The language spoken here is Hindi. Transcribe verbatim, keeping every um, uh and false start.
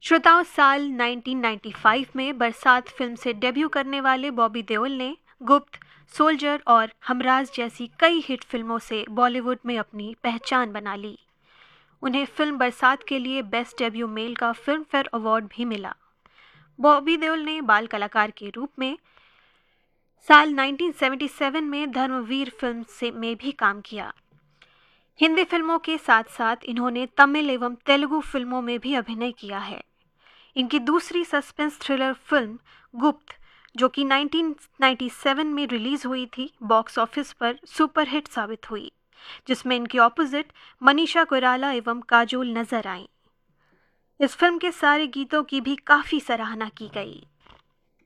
श्रोताओं, साल उन्नीस सौ पचानवे में बरसात फिल्म से डेब्यू करने वाले बॉबी देओल ने गुप्त, सोल्जर और हमराज जैसी कई हिट फिल्मों से बॉलीवुड में अपनी पहचान बना ली। उन्हें फिल्म बरसात के लिए बेस्ट डेब्यू मेल का फिल्म फेयर अवार्ड भी मिला। बॉबी देओल ने बाल कलाकार के रूप में साल उन्नीस सौ सतहत्तर में धर्मवीर फिल्म से में भी काम किया। हिंदी फिल्मों के साथ साथ इन्होंने तमिल एवं तेलुगु फिल्मों में भी अभिनय किया है। इनकी दूसरी सस्पेंस थ्रिलर फिल्म गुप्त, जो कि उन्नीस सौ सत्तानवे में रिलीज हुई थी, बॉक्स ऑफिस पर सुपरहिट साबित हुई, जिसमें इनके ऑपोजिट मनीषा कोइराला एवं काजोल नजर आईं। इस फिल्म के सारे गीतों की भी काफी सराहना की गई।